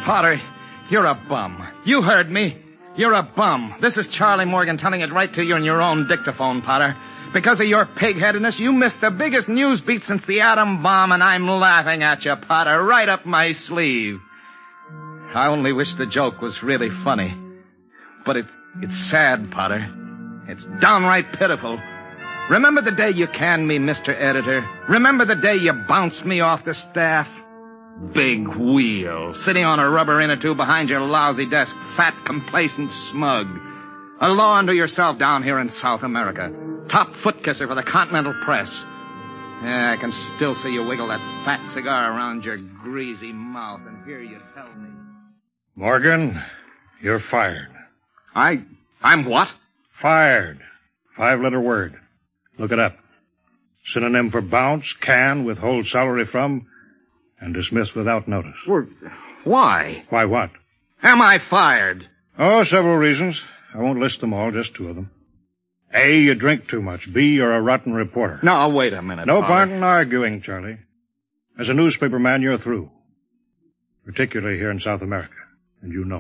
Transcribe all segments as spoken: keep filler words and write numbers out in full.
Potter, you're a bum. You heard me. You're a bum. This is Charlie Morgan telling it right to you in your own dictaphone, Potter. Because of your pig-headedness, you missed the biggest news beat since the atom bomb, and I'm laughing at you, Potter, right up my sleeve. I only wish the joke was really funny. But it, it's sad, Potter. It's downright pitiful. Remember the day you canned me, Mister Editor? Remember the day you bounced me off the staff? Big wheel, sitting on a rubber inner tube behind your lousy desk, fat, complacent, smug. A law unto yourself down here in South America. Top foot kisser for the Continental Press. Yeah, I can still see you wiggle that fat cigar around your greasy mouth and hear you tell me. Morgan, you're fired. I... I'm what? Fired. Five-letter word. Look it up. Synonym for bounce, can, withhold salary from, and dismiss without notice. Well, why? Why what? Am I fired? Oh, several reasons. I won't list them all, just two of them. A, you drink too much. B, you're a rotten reporter. No, wait a minute. No Father. point in arguing, Charlie. As a newspaper man, you're through. Particularly here in South America, and you know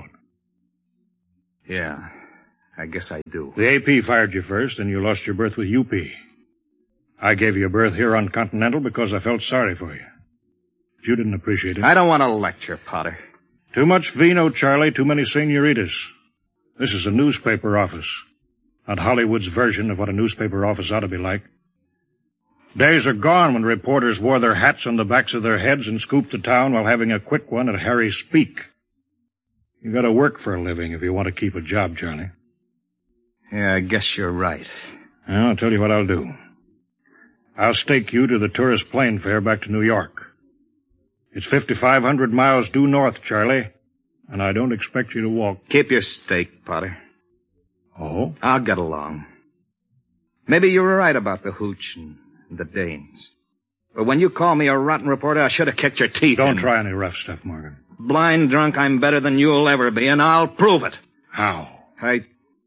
it. Yeah, I guess I do. The A P fired you first, and you lost your berth with U P. I gave you a berth here on Continental because I felt sorry for you. If you didn't appreciate it... I don't want to lecture, Potter. Too much vino, Charlie, too many senoritas. This is a newspaper office, not Hollywood's version of what a newspaper office ought to be like. Days are gone when reporters wore their hats on the backs of their heads and scooped the town while having a quick one at Harry's Speak. You gotta work for a living if you want to keep a job, Charlie. Yeah, I guess you're right. Well, I'll tell you what I'll do. I'll stake you to the tourist plane fare back to New York. It's fifty-five hundred miles due north, Charlie, and I don't expect you to walk. Keep your stake, Potter. Oh? I'll get along. Maybe you were right about the hooch and the dames. But when you call me a rotten reporter, I should have kicked your teeth Don't in. try any rough stuff, Morgan. Blind drunk, I'm better than you'll ever be, and I'll prove it. How? I...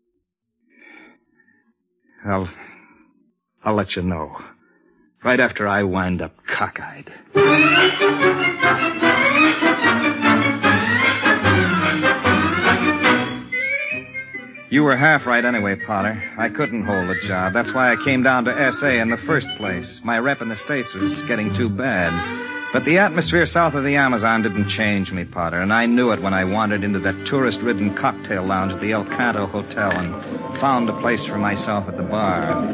I'll... I'll let you know. Right after I wind up cockeyed. You were half right anyway, Potter. I couldn't hold the job. That's why I came down to S A in the first place. My rep in the States was getting too bad. But the atmosphere south of the Amazon didn't change me, Potter, and I knew it when I wandered into that tourist-ridden cocktail lounge at the El Canto Hotel and found a place for myself at the bar.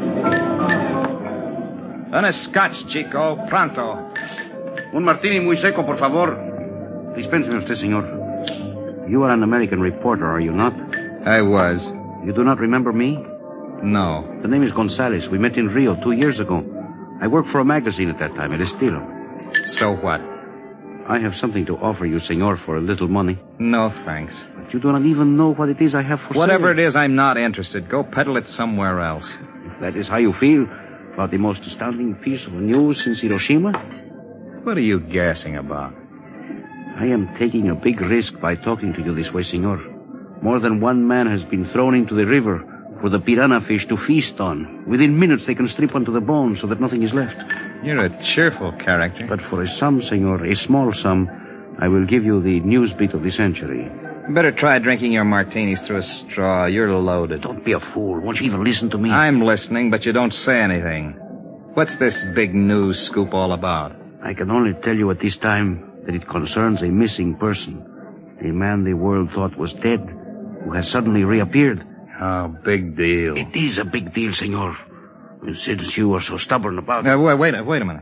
Una scotch, chico, pronto. Un martini muy seco, por favor. Dispénseme usted, señor. You are an American reporter, are you not? I was. You do not remember me? No. The name is Gonzalez. We met in Rio two years ago. I worked for a magazine at that time, El Estilo. So what? I have something to offer you, senor, for a little money. No, thanks. But you do not even know what it is I have for sale. Whatever it is, I'm not interested. Go peddle it somewhere else. If that is how you feel about the most astounding piece of news since Hiroshima? What are you gassing about? I am taking a big risk by talking to you this way, senor. More than one man has been thrown into the river for the piranha fish to feast on. Within minutes, they can strip onto the bone so that nothing is left. You're a cheerful character. But for a sum, senor, a small sum, I will give you the news beat of the century. You better try drinking your martinis through a straw. You're loaded. Don't be a fool. Won't you even listen to me? I'm listening, but you don't say anything. What's this big news scoop all about? I can only tell you at this time that it concerns a missing person. A man the world thought was dead, who has suddenly reappeared. Oh, big deal. It is a big deal, senor. And since you are so stubborn about it... Uh, wait, wait, wait a minute.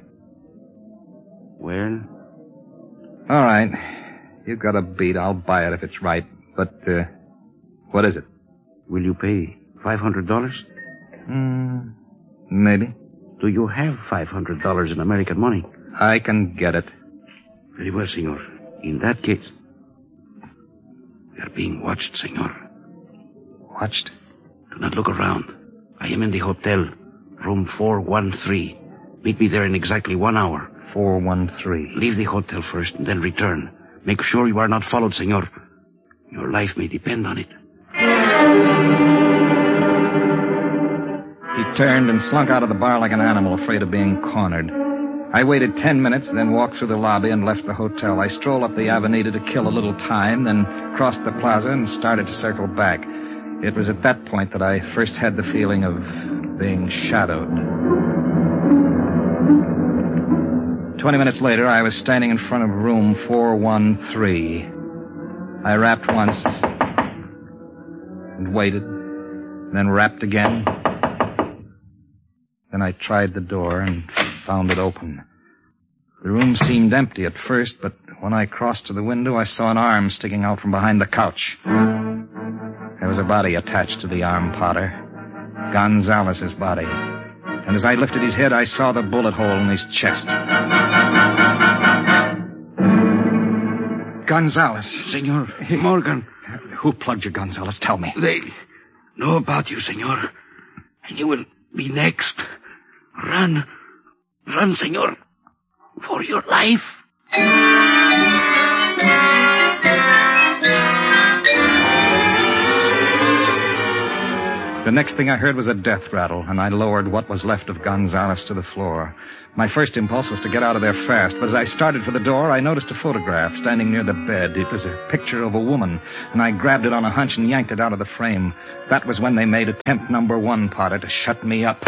Well? All right. You've got a beat. I'll buy it if it's right. But, uh, what is it? Will you pay five hundred dollars? Hmm, maybe. Do you have five hundred dollars in American money? I can get it. Very well, senor. In that case, we are being watched, senor. Watched? Do not look around. I am in the hotel, room four one three. Meet me there in exactly one hour. four one three. Leave the hotel first and then return. Make sure you are not followed, senor. Your life may depend on it. He turned and slunk out of the bar like an animal afraid of being cornered. I waited ten minutes, then walked through the lobby and left the hotel. I strolled up the Avenida to kill a little time, then crossed the plaza and started to circle back. It was at that point that I first had the feeling of being shadowed. Twenty minutes later, I was standing in front of room four one three. I rapped once and waited, then rapped again. Then I tried the door and found it open. The room seemed empty at first, but when I crossed to the window, I saw an arm sticking out from behind the couch. There was a body attached to the arm, Potter. Gonzalez's body. And as I lifted his head, I saw the bullet hole in his chest. Gonzalez. Senor Morgan. Who plugged you, Gonzalez? Tell me. They know about you, senor. And you will be next. Run. Run, senor. For your life. The next thing I heard was a death rattle, and I lowered what was left of Gonzalez to the floor. My first impulse was to get out of there fast, but as I started for the door, I noticed a photograph standing near the bed. It was a picture of a woman, and I grabbed it on a hunch and yanked it out of the frame. That was when they made attempt number one, Potter, to shut me up.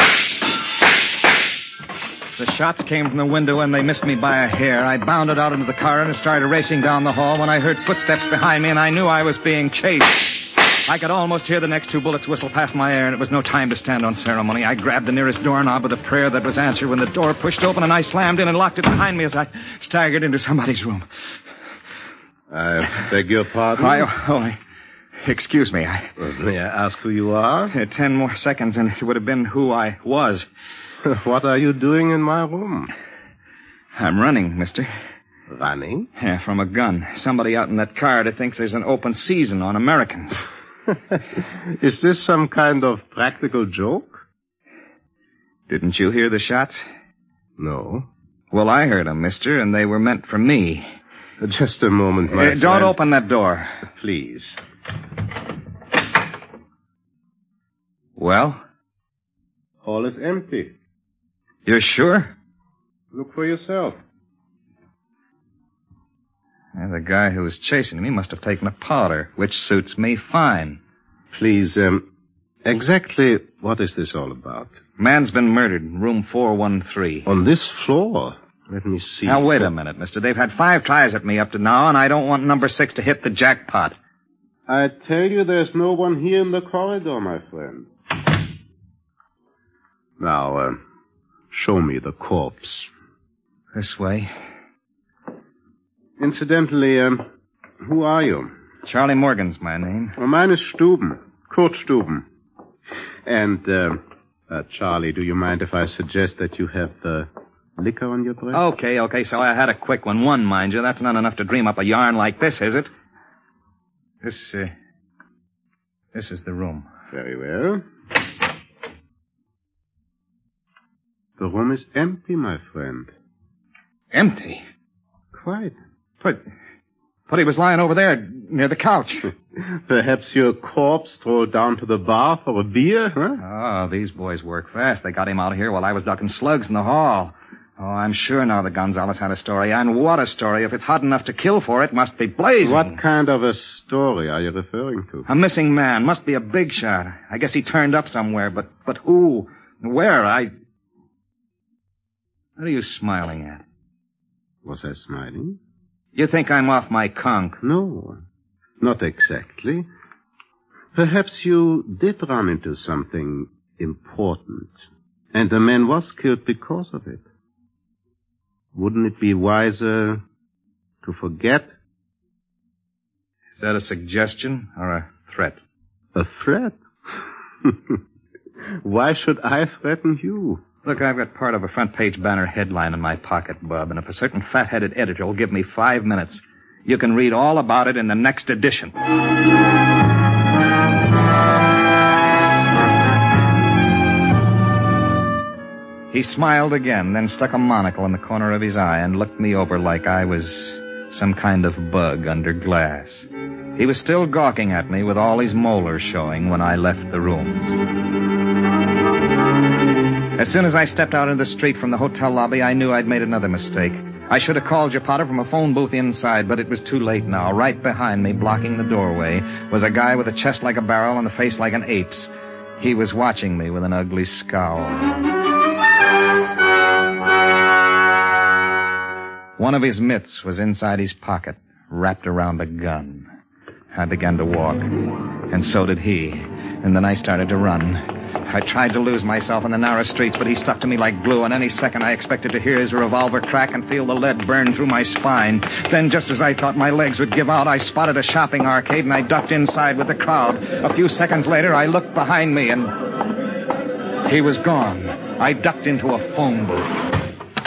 The shots came from the window, and they missed me by a hair. I bounded out into the corridor and started racing down the hall when I heard footsteps behind me, and I knew I was being chased. I could almost hear the next two bullets whistle past my ear, and it was no time to stand on ceremony. I grabbed the nearest doorknob with a prayer that was answered when the door pushed open, and I slammed in and locked it behind me as I staggered into somebody's room. I beg your pardon? I, oh, I, excuse me. I, well, may I ask who you are? Uh, ten more seconds, and it would have been who I was. What are you doing in my room? I'm running, mister. Running? Yeah, from a gun. Somebody out in that corridor thinks there's an open season on Americans. Is this some kind of practical joke? Didn't you hear the shots? No. Well, I heard them, mister, and they were meant for me. Just a moment, my uh, friend. Don't open that door. Please. Well? Hall is empty. You're sure? Look for yourself. And the guy who was chasing me must have taken a powder, which suits me fine. Please, um, exactly what is this all about? Man's been murdered in room four one three. On this floor? Let me see. Now, wait a minute, mister. They've had five tries at me up to now, and I don't want number six to hit the jackpot. I tell you there's no one here in the corridor, my friend. Now, uh, show me the corpse. This way. Incidentally, um, who are you? Charlie Morgan's my name. Well, mine is Stuben. Kurt Stuben. And, uh, uh, Charlie, do you mind if I suggest that you have the liquor on your breath? Okay, okay, so I had a quick one. One, mind you. That's not enough to dream up a yarn like this, is it? This, uh, this is the room. Very well. The room is empty, my friend. Empty? Quite. But, but he was lying over there near the couch. Perhaps your corpse strolled down to the bar for a beer, huh? Oh, these boys work fast. They got him out of here while I was ducking slugs in the hall. Oh, I'm sure now that Gonzalez had a story. And what a story. If it's hot enough to kill for, it must be blazing. What kind of a story are you referring to? A missing man. Must be a big shot. I guess he turned up somewhere, but, but who? Where? I... What are you smiling at? Was I smiling? You think I'm off my conch? No, not exactly. Perhaps you did run into something important, and the man was killed because of it. Wouldn't it be wiser to forget? Is that a suggestion or a threat? A threat? Why should I threaten you? Look, I've got part of a front-page banner headline in my pocket, Bub, and if a certain fat-headed editor will give me five minutes, you can read all about it in the next edition. He smiled again, then stuck a monocle in the corner of his eye and looked me over like I was some kind of bug under glass. He was still gawking at me with all his molars showing when I left the room. As soon as I stepped out into the street from the hotel lobby, I knew I'd made another mistake. I should have called you, Potter, from a phone booth inside, but it was too late now. Right behind me, blocking the doorway, was a guy with a chest like a barrel and a face like an ape's. He was watching me with an ugly scowl. One of his mitts was inside his pocket, wrapped around a gun. I began to walk, and so did he. And then I started to run. I tried to lose myself in the narrow streets, but he stuck to me like glue, and any second I expected to hear his revolver crack and feel the lead burn through my spine. Then, just as I thought my legs would give out, I spotted a shopping arcade, and I ducked inside with the crowd. A few seconds later, I looked behind me, and he was gone. I ducked into a phone booth.